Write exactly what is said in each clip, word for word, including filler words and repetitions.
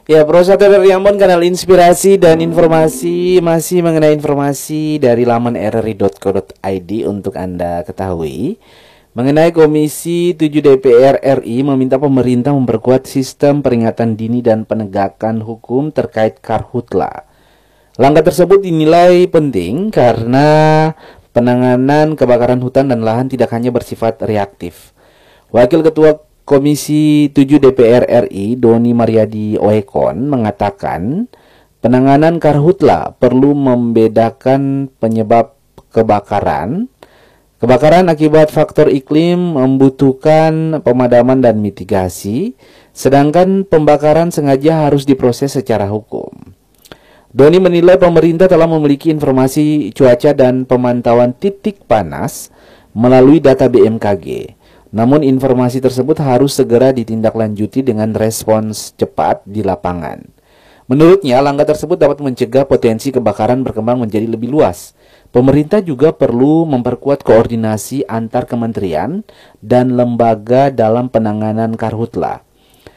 Ya, Pro satu dari Ambon, kanal inspirasi dan informasi, masih mengenai informasi dari laman r r i dot co dot i d untuk Anda ketahui. Mengenai Komisi tujuh D P R R I meminta pemerintah memperkuat sistem peringatan dini dan penegakan hukum terkait karhutla. Langkah tersebut dinilai penting karena penanganan kebakaran hutan dan lahan tidak hanya bersifat reaktif. Wakil Ketua Komisi tujuh D P R R I, Doni Mariadi Oekon, mengatakan penanganan karhutla perlu membedakan penyebab kebakaran. Kebakaran akibat faktor iklim membutuhkan pemadaman dan mitigasi, sedangkan pembakaran sengaja harus diproses secara hukum. Doni menilai pemerintah telah memiliki informasi cuaca dan pemantauan titik panas melalui data B M K G. Namun informasi tersebut harus segera ditindaklanjuti dengan respons cepat di lapangan. Menurutnya, langkah tersebut dapat mencegah potensi kebakaran berkembang menjadi lebih luas. Pemerintah juga perlu memperkuat koordinasi antar kementerian dan lembaga dalam penanganan karhutla.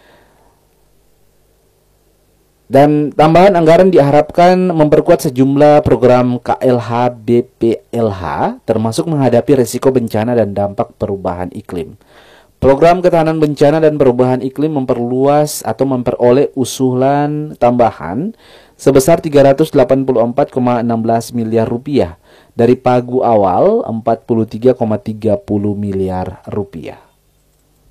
Dan tambahan anggaran diharapkan memperkuat sejumlah program K L H B P L H, termasuk menghadapi risiko bencana dan dampak perubahan iklim. Program ketahanan bencana dan perubahan iklim memperluas atau memperoleh usulan tambahan sebesar tiga ratus delapan puluh empat koma satu enam miliar rupiah dari pagu awal empat puluh tiga koma tiga puluh miliar rupiah.